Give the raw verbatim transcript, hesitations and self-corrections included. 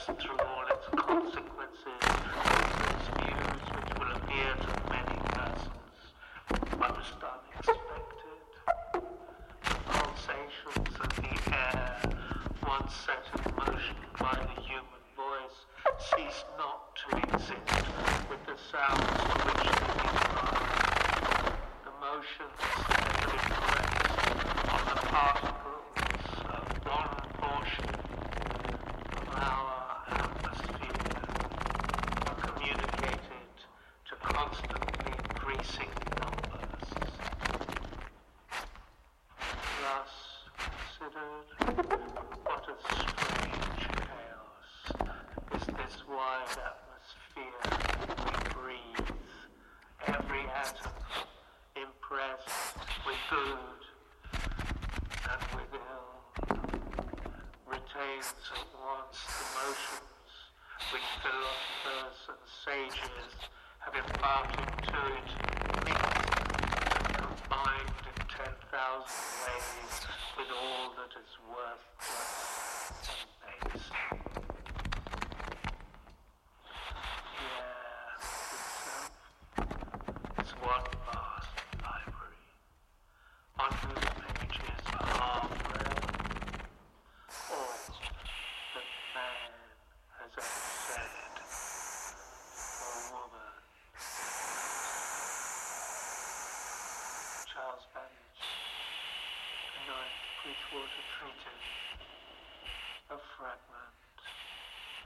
through all its consequences, its views which will appear to many persons most unexpected. Pulsations of the air, once set in motion by the human voice, cease not to exist with the sounds to which they give rise. The motions that have been placed on the particles of one portion of our atmosphere are communicated to constantly increasing numbers. Thus considered, what a strange chaos is this wide atmosphere we breathe, every atom impressed with good and with ill, retains at once the motions which philosophers and sages have imparted to it, mixed and combined in ten thousand ways with all that is worthless and base. The air itself is one vast library, on whose pages are read all that man has ever said or woman. Charles Babbage, The Ninth Bridgewater Treatise, a fragment.